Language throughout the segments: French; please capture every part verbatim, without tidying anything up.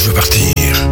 veut partir.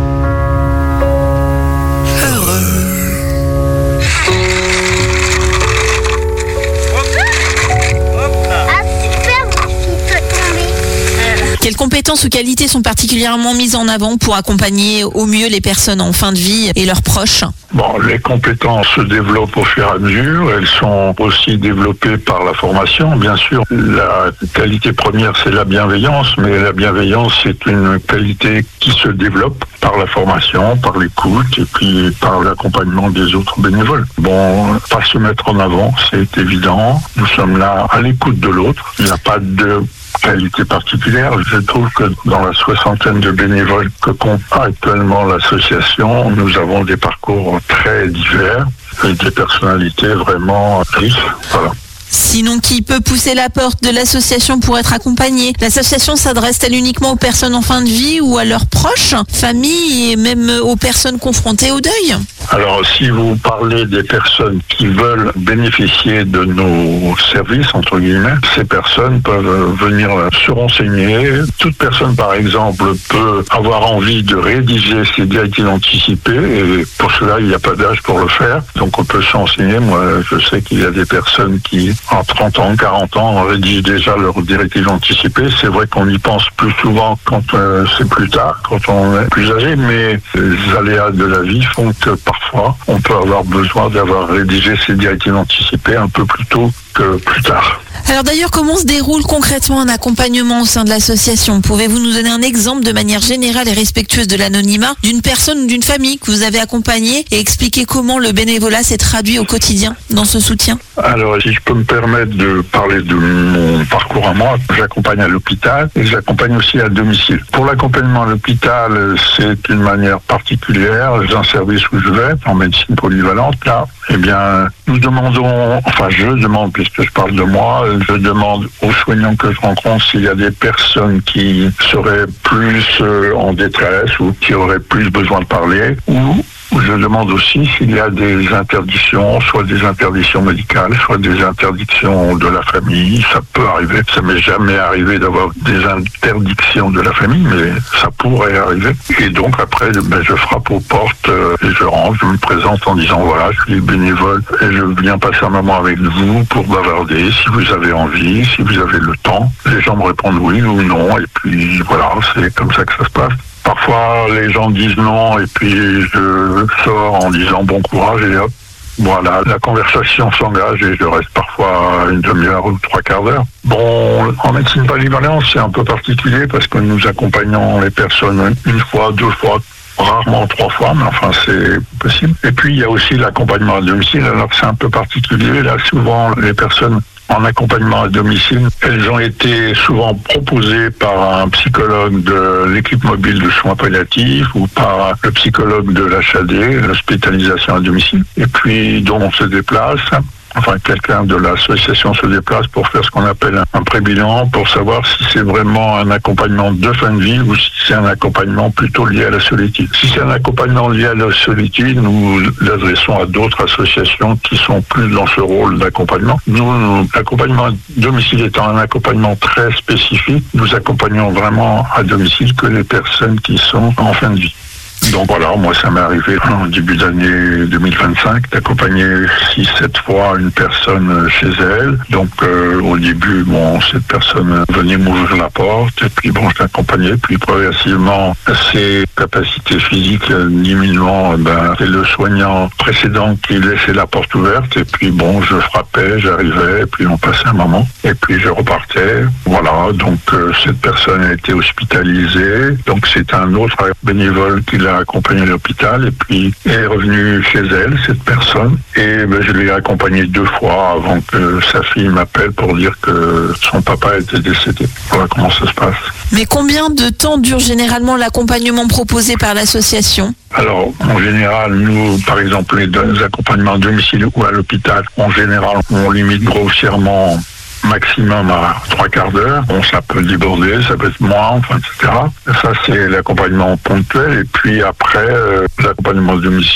Quelles compétences ou qualités sont particulièrement mises en avant pour accompagner au mieux les personnes en fin de vie et leurs proches ? Bon, les compétences se développent au fur et à mesure. Elles sont aussi développées par la formation. Bien sûr, la qualité première, c'est la bienveillance, mais la bienveillance, c'est une qualité qui se développe par la formation, par l'écoute et puis par l'accompagnement des autres bénévoles. Bon, pas se mettre en avant, c'est évident. Nous sommes là à l'écoute de l'autre. Il n'y a pas de qualité particulière. Je trouve que dans la soixantaine de bénévoles que compte actuellement l'association, nous avons des parcours très divers et des personnalités vraiment riches. Voilà. Sinon, qui peut pousser la porte de l'association pour être accompagné ? L'association s'adresse-t-elle uniquement aux personnes en fin de vie ou à leurs proches, familles et même aux personnes confrontées au deuil ? Alors, si vous parlez des personnes qui veulent bénéficier de nos services, entre guillemets, ces personnes peuvent venir se renseigner. Toute personne, par exemple, peut avoir envie de rédiger ses directives anticipées et pour cela, il n'y a pas d'âge pour le faire. Donc, on peut se renseigner. Moi, je sais qu'il y a des personnes qui, en trente ans, quarante ans, rédigent déjà leurs directives anticipées. C'est vrai qu'on y pense plus souvent quand euh, c'est plus tard, quand on est plus âgé, mais les aléas de la vie font que parfois, on peut avoir besoin d'avoir rédigé ces directives anticipées un peu plus tôt que plus tard. Alors d'ailleurs, comment se déroule concrètement un accompagnement au sein de l'association ? Pouvez-vous nous donner un exemple de manière générale et respectueuse de l'anonymat d'une personne ou d'une famille que vous avez accompagnée et expliquer comment le bénévolat s'est traduit au quotidien dans ce soutien ? Alors, si je peux me permettre de parler de mon parcours à moi, j'accompagne à l'hôpital et j'accompagne aussi à domicile. Pour l'accompagnement à l'hôpital, c'est une manière particulière. J'ai un service où je vais, en médecine polyvalente, là, eh bien, nous demandons, enfin, je demande, puisque je parle de moi, je demande aux soignants que je rencontre s'il y a des personnes qui seraient plus euh, en détresse ou qui auraient plus besoin de parler, ou je demande aussi s'il y a des interdictions, soit des interdictions médicales, soit des interdictions de la famille. Ça peut arriver. Ça m'est jamais arrivé d'avoir des interdictions de la famille, mais ça pourrait arriver. Et donc après, ben, je frappe aux portes euh, et je rentre, je me présente en disant voilà, je suis bénévole et je viens passer un moment avec vous pour bavarder si vous avez envie, si vous avez le temps. Les gens me répondent oui ou non et puis voilà, c'est comme ça que ça se passe. Parfois, les gens disent non et puis je sors en disant bon courage et hop, voilà, la conversation s'engage et je reste parfois une demi-heure ou trois quarts d'heure. Bon, en médecine polyvalente, c'est un peu particulier parce que nous accompagnons les personnes une fois, deux fois, rarement trois fois, mais enfin c'est possible. Et puis il y a aussi l'accompagnement à domicile, alors c'est un peu particulier. Là, souvent, les personnes en accompagnement à domicile, elles ont été souvent proposées par un psychologue de l'équipe mobile de soins palliatifs ou par le psychologue de l'H A D, l'hospitalisation à domicile. Et puis, donc, on se déplace. Enfin, quelqu'un de l'association se déplace pour faire ce qu'on appelle un pré-bilan, pour savoir si c'est vraiment un accompagnement de fin de vie ou si c'est un accompagnement plutôt lié à la solitude. Si c'est un accompagnement lié à la solitude, nous l'adressons à d'autres associations qui sont plus dans ce rôle d'accompagnement. Nous, l'accompagnement à domicile étant un accompagnement très spécifique, nous accompagnons vraiment à domicile que les personnes qui sont en fin de vie. Donc voilà, moi ça m'est arrivé en début d'année deux mille vingt-cinq d'accompagner six sept fois une personne chez elle. Donc euh, au début, bon, cette personne venait m'ouvrir la porte et puis bon, je l'accompagnais. Puis progressivement, ses capacités physiques diminuant, ben, c'est le soignant précédent qui laissait la porte ouverte. Et puis bon, je frappais, j'arrivais, et puis on passait un moment. Et puis je repartais. Voilà, donc euh, cette personne a été hospitalisée. Donc c'est un autre bénévole qui l'a accompagné à l'hôpital et puis est revenu chez elle, cette personne, et ben, je l'ai accompagné deux fois avant que sa fille m'appelle pour dire que son papa était décédé. Voilà comment ça se passe. Mais combien de temps dure généralement l'accompagnement proposé par l'association ? Alors, en général, nous, par exemple, les deux accompagnements à domicile ou à l'hôpital, en général, on limite grossièrement maximum à trois quarts d'heure. Bon, ça peut déborder, ça peut être moins, enfin, et cetera. Ça, c'est l'accompagnement ponctuel. Et puis après, euh, l'accompagnement à domicile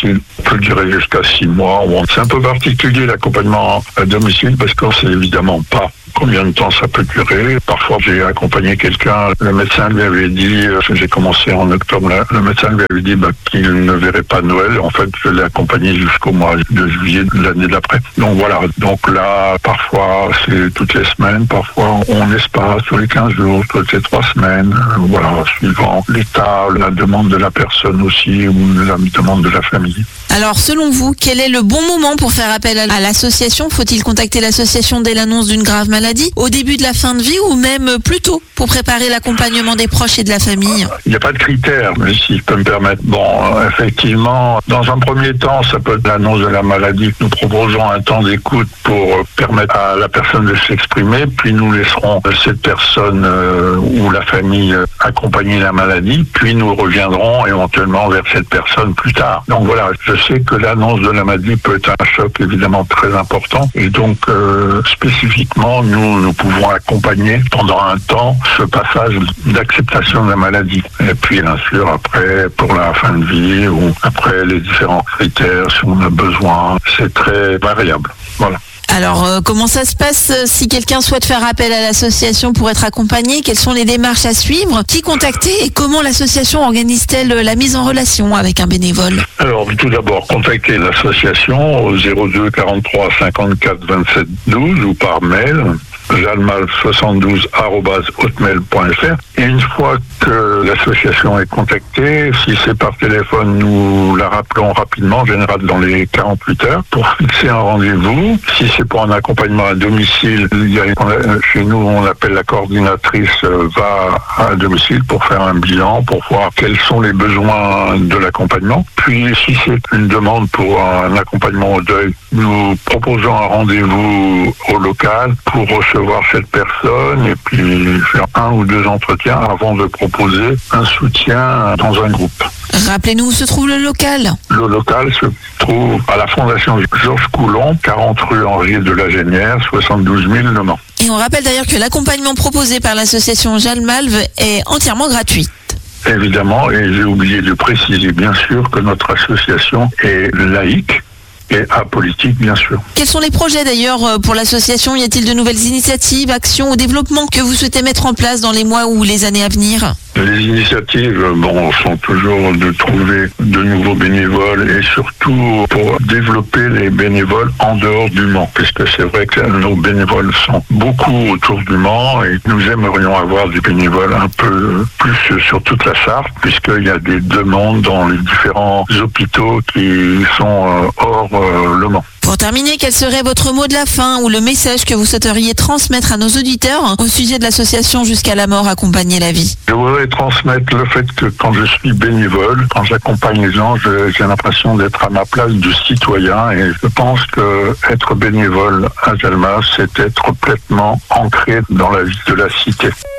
peut durer jusqu'à six mois. C'est un peu particulier l'accompagnement à domicile parce qu'on ne sait évidemment pas combien de temps ça peut durer. Parfois, j'ai accompagné quelqu'un, le médecin lui avait dit, j'ai commencé en octobre, le médecin lui avait dit bah, qu'il ne verrait pas Noël. En fait, je l'ai accompagné jusqu'au mois de juillet de l'année d'après. Donc voilà, donc là, parfois, c'est toutes les semaines, parfois, on espace tous les quinze jours, toutes les trois semaines, voilà, suivant l'état, la demande de la personne aussi, ou la demande de la famille. Alors, selon vous, quel est le bon moment pour faire appel à l'association ? Faut-il contacter l'association dès l'annonce d'une grave maladie, au début de la fin de vie ou même plus tôt pour préparer l'accompagnement des proches et de la famille ? Il n'y a pas de critères, mais si je peux me permettre. Bon, effectivement, dans un premier temps, ça peut être l'annonce de la maladie. Nous proposons un temps d'écoute pour permettre à la personne de s'exprimer, puis nous laisserons cette personne euh, ou la famille accompagner la maladie, puis nous reviendrons éventuellement vers cette personne plus tard. Donc voilà, je sais que l'annonce de la maladie peut être un choc évidemment très important et donc euh, spécifiquement nous, nous pouvons accompagner pendant un temps ce passage d'acceptation de la maladie. Et puis bien sûr après pour la fin de vie ou après les différents critères si on a besoin, c'est très variable. Voilà. Alors, euh, comment ça se passe euh, si quelqu'un souhaite faire appel à l'association pour être accompagné ? Quelles sont les démarches à suivre ? Qui contacter et comment l'association organise-t-elle la mise en relation avec un bénévole ? Alors, tout d'abord, contactez l'association au zéro deux quarante-trois cinquante-quatre vingt-sept douze ou par mail jalmal soixante-douze arobase hotmail point fr. Et une fois que l'association est contactée, si c'est par téléphone, nous la rappelons rapidement, en général dans les quarante-huit heures, pour fixer un rendez-vous. Si c'est pour un accompagnement à domicile, il y a, chez nous, on appelle la coordinatrice, va à domicile pour faire un bilan, pour voir quels sont les besoins de l'accompagnement. Puis, si c'est une demande pour un accompagnement au deuil, nous proposons un rendez-vous au local pour recevoir cette personne et puis faire un ou deux entretiens avant de proposer un soutien dans un groupe. Rappelez-nous où se trouve le local. Le local se trouve à la Fondation Georges Coulon, quarante rue Henri de la Génière, soixante-douze mille Le Mans. Et on rappelle d'ailleurs que l'accompagnement proposé par l'association Jalmalve est entièrement gratuit. Évidemment, et j'ai oublié de préciser bien sûr que notre association est laïque et apolitique, bien sûr. Quels sont les projets d'ailleurs pour l'association ? Y a-t-il de nouvelles initiatives, actions ou développements que vous souhaitez mettre en place dans les mois ou les années à venir ? Les initiatives, bon, sont toujours de trouver de nouveaux bénévoles et surtout pour développer les bénévoles en dehors du Mans, puisque c'est vrai que nos bénévoles sont beaucoup autour du Mans et nous aimerions avoir des bénévoles un peu plus sur toute la Sarthe, puisqu'il y a des demandes dans les différents hôpitaux qui sont hors euh, le Mans. Pour terminer, quel serait votre mot de la fin ou le message que vous souhaiteriez transmettre à nos auditeurs au sujet de l'association Jusqu'à la mort, accompagner la vie ? Je voudrais transmettre le fait que quand je suis bénévole, quand j'accompagne les gens, j'ai l'impression d'être à ma place de citoyen et je pense que être bénévole à Jalmal, c'est être complètement ancré dans la vie de la cité.